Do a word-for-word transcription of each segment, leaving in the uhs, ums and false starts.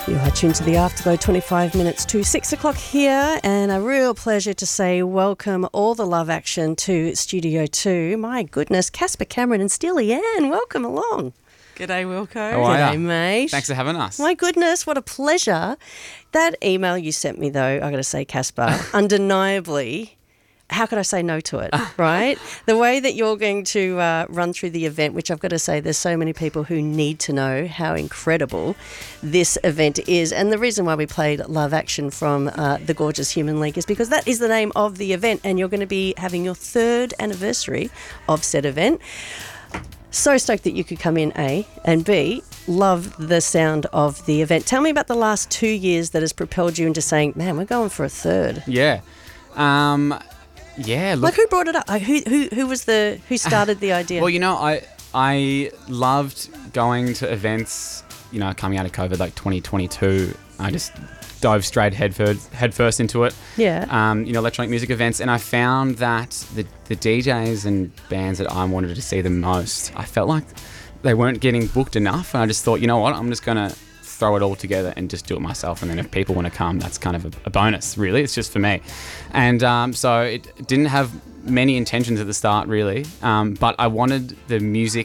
You are tuned to the Afterglow, twenty-five minutes to six o'clock here, and a real pleasure to say welcome all the Love Action to Studio two. My goodness, Casper Cameron and Steely Ann, welcome along. G'day, Wilco. How are ya? G'day, mate. Thanks for having us. My goodness, what a pleasure. That email you sent me, though, I got to say, Casper, undeniably, how could I say no to it, right? The way that you're going to uh, run through the event, which I've got to say, there's so many people who need to know how incredible this event is. And the reason why we played Love Action from uh, the Gorgeous Human League is because that is the name of the event, and you're going to be having your third anniversary of said event. So stoked that you could come in, A, and B, love the sound of the event. Tell me about the last two years that has propelled you into saying, man, we're going for a third. Yeah. Um, yeah. Look, Like, who brought it up? Uh, Who who who was the who started the idea? well, you know, I I loved going to events, you know, coming out of COVID, like twenty twenty-two. I just dove straight head first, head first into it. Yeah. Um, you know, electronic music events, and I found that the the D Js and bands that I wanted to see the most, I felt like they weren't getting booked enough, and I just thought, you know what, I'm just gonna throw it all together and just do it myself, and then if people want to come, that's kind of a, a bonus, really. It's just for me. And um, so it didn't have many intentions at the start, really, um, but I wanted the music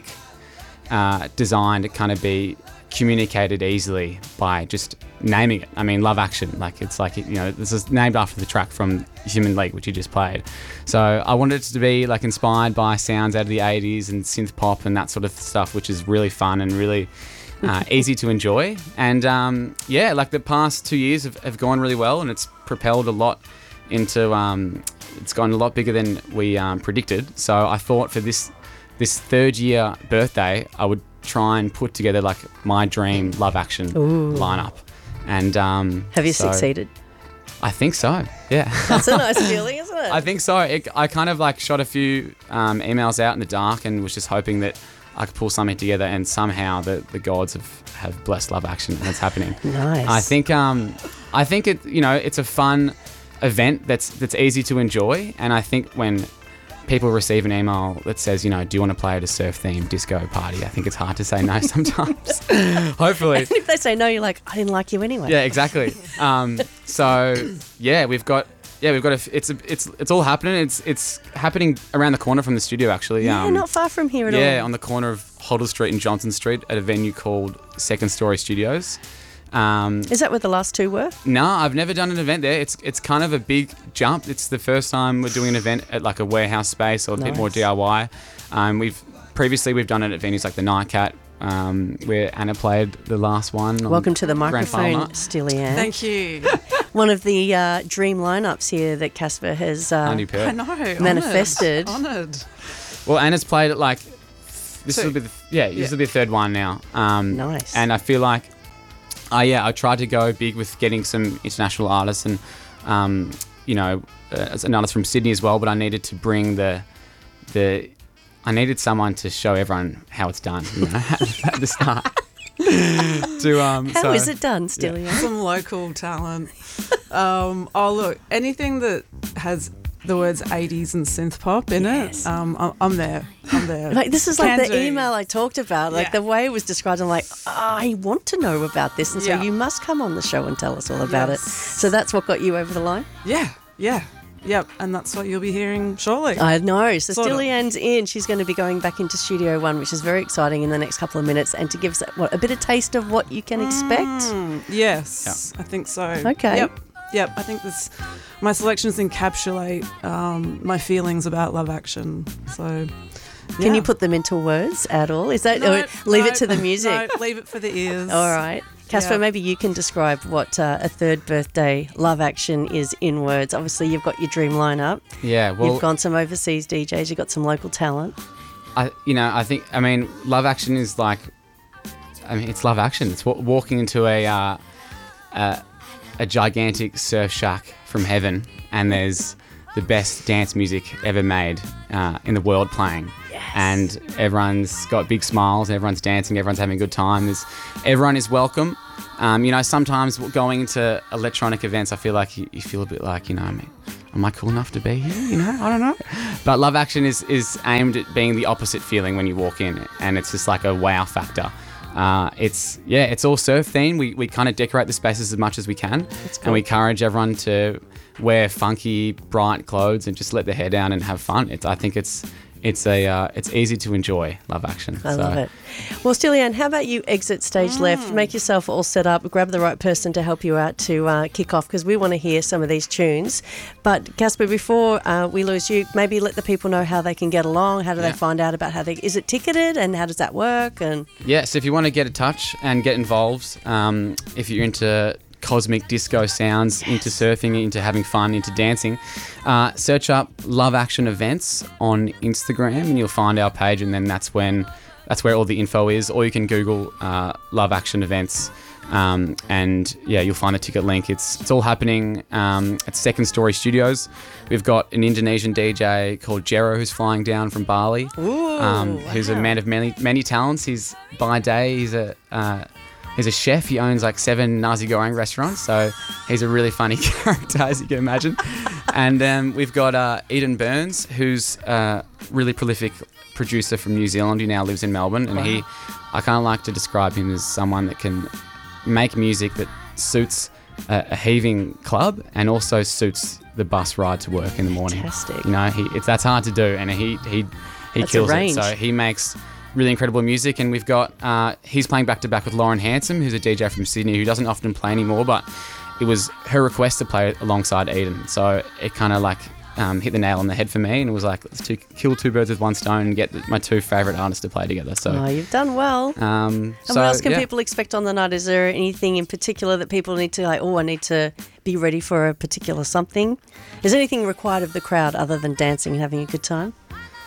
uh, design to kind of be communicated easily by just naming it. I mean, Love Action, like it's like, you know, this is named after the track from Human League, which you just played. So I wanted it to be like inspired by sounds out of the eighties and synth pop and that sort of stuff, which is really fun and really uh, easy to enjoy. And um, yeah, like the past two years have, have gone really well, and it's propelled a lot into, um, it's gone a lot bigger than we um, predicted. So I thought for this this third year birthday, I would try and put together like my dream Love Action Ooh. lineup. And um, Have you so succeeded? I think so. Yeah. That's a nice feeling, isn't it? I think so. It, I kind of like shot a few um, emails out in the dark and was just hoping that I could pull something together, and somehow the, the gods have, have blessed Love Action, and it's happening. Nice. I think um, I think it you know it's a fun event that's that's easy to enjoy, and I think when people receive an email that says, you know, do you want to play at a surf-themed disco party, I think it's hard to say no sometimes. Hopefully. And if they say no, you're like, I didn't like you anyway. Yeah, exactly. Um, so yeah, we've got yeah we've got a, it's a, it's it's all happening. It's it's happening around the corner from the studio, actually. Yeah, um, not far from here at all. Yeah, on the corner of Hoddle Street and Johnson Street at a venue called Second Story Studios. Um, Is that where the last two were? no, I've never done an event there. It's it's kind of a big jump. It's the first time we're doing an event at like a warehouse space or a bit more Nice. D I Y. Um, we've previously we've done it at venues like the Nightcat, um, where Anna played the last one. on Welcome to the Grand Final microphone, night. Steely Ann. Thank you. One of the uh, dream lineups here that Casper has uh, Andy Peart. I know. Manifested. Honoured. Honoured. Well, Anna's played it like this Two. will be the, yeah this Yeah. will be the third one now. Um, Nice. And I feel like, uh, yeah, I tried to go big with getting some international artists, and um, you know, uh, as an artist from Sydney as well. But I needed to bring the the I needed someone to show everyone how it's done, you know, at the start. to um, How so, is it done, Steely Ann? Some local talent. Um, oh, look, anything that has the words eighties and synth pop in Yes. it, um, I'm, I'm there. I'm there. Like, this is like Can the do. email I talked about, like Yeah. the way it was described. I'm like, oh, I want to know about this, and so Yeah. you must come on the show and tell us all about Yes. it. So that's what got you over the line? Yeah, yeah, yep. And that's what you'll be hearing shortly. I know. So Sort of. Steely Ann's in. She's going to be going back into Studio One, which is very exciting in the next couple of minutes, and to give us what, a bit of taste of what you can expect. Mm, yes, I think so. Okay. Yep. Yep. I think this, my selections encapsulate um, my feelings about Love Action. So, Can yeah. you put them into words at all? Is that No, or leave no, it to the music? No, leave it for the ears. All right. Casper, Yeah. maybe you can describe what uh, a third birthday Love Action is in words. Obviously, you've got your dream lineup. yeah. Well, You've gone some overseas D Js. You've got some local talent. I, you know, I think, I mean, Love Action is like, I mean, it's Love Action. It's wa- walking into a, uh, a, a gigantic surf shack from heaven, and there's the best dance music ever made uh, in the world playing. And everyone's got big smiles, everyone's dancing, everyone's having a good time. There's, everyone is welcome. Um, you know, sometimes going into electronic events, I feel like you, you feel a bit like, you know, I mean, am I cool enough to be here? You know, I don't know. But Love Action is, is aimed at being the opposite feeling when you walk in, and it's just like a wow factor. Uh, it's yeah, it's all surf themed. We we kind of decorate the spaces as much as we can, That's cool. and we encourage everyone to wear funky, bright clothes and just let their hair down and have fun. It's I think it's it's a uh, it's easy to enjoy Love Action. I so. love it. Well, Steely-Ann, how about you exit stage left, make yourself all set up, grab the right person to help you out to uh, kick off, because we want to hear some of these tunes. But Casper, before uh, we lose you, maybe let the people know how they can get along. How do Yeah. they find out about how they? Is it ticketed, and how does that work? And Yeah, so if you want to get in touch and get involved, um, if you're into cosmic disco sounds, into surfing, into having fun, into dancing, uh, search up Love Action Events on Instagram and you'll find our page, and then that's when that's where all the info is. Or you can Google uh, Love Action Events, um, and yeah, you'll find the ticket link. It's it's all happening um, at Second Story Studios. We've got an Indonesian D J called Jero who's flying down from Bali, Ooh, um, who's a wow. man of many many talents. He's by day he's a uh, He's a chef. He owns like seven nasi goreng restaurants, so he's a really funny character, as you can imagine. And um, we've got uh, Eden Burns, who's a really prolific producer from New Zealand. He now lives in Melbourne, and he, I kind of like to describe him as someone that can make music that suits a, a heaving club and also suits the bus ride to work in the morning. Fantastic. You know, he it's that's hard to do, and he he he That's a kills it. range. So he makes really incredible music, and we've got uh, he's playing back to back with Lauren Handsome, who's a D J from Sydney who doesn't often play anymore, but it was her request to play alongside Eden, so it kind of like um, hit the nail on the head for me, and it was like, let's two, kill two birds with one stone and get the, my two favourite artists to play together. So oh, you've done well. um, And so, what else can yeah. people expect on the night? Is there anything in particular that people need to like, oh, I need to be ready for a particular something? Is there anything required of the crowd other than dancing and having a good time?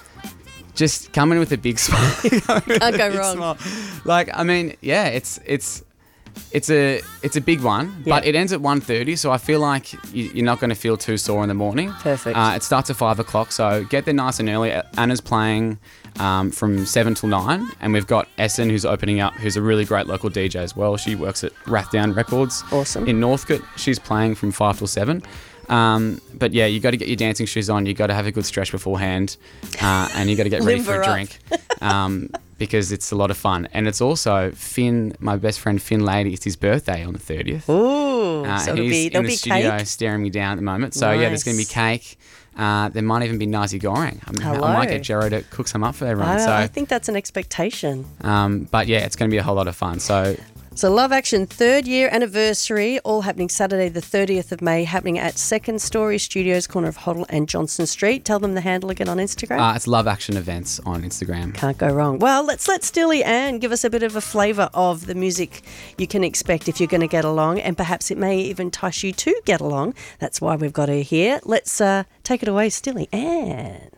Just come in with a big smile. Can't go wrong. Smile. Like, I mean, yeah, it's it's it's a it's a big one, but Yeah. it ends at one thirty, so I feel like you, you're not going to feel too sore in the morning. Perfect. Uh, it starts at five o'clock, so get there nice and early. Anna's playing um, from seven till nine, and we've got Essen who's opening up, who's a really great local D J as well. She works at Rathdown Records Awesome. in Northcote. She's playing from five till seven. Um, but yeah, you got to get your dancing shoes on. You got to have a good stretch beforehand, uh, and you got to get ready for Limber a up. drink, um, because it's a lot of fun. And it's also Finn, my best friend Finn Lady. It's his birthday on the thirtieth. Ooh, Uh, so and it'll he's be, in there'll the be studio cake. staring me down at the moment. So yeah, there's going to be Nice. cake. Uh, there might even be nasi goreng. I, mean, I Hello. might get Jero to cook some up for everyone. I, so, I think that's an expectation. um, but yeah, it's going to be a whole lot of fun. So So Love Action third year anniversary, all happening Saturday the thirtieth of May, happening at Second Story Studios, corner of Hoddle and Johnson Street. Tell them the handle again on Instagram. uh, it's Love Action Events on Instagram. Can't go wrong. Well, let's let Steely-Ann give us a bit of a flavour of the music you can expect if you're going to get along, and perhaps it may even entice you to get along. That's why we've got her here. Let's uh, take it away, Steely-Ann.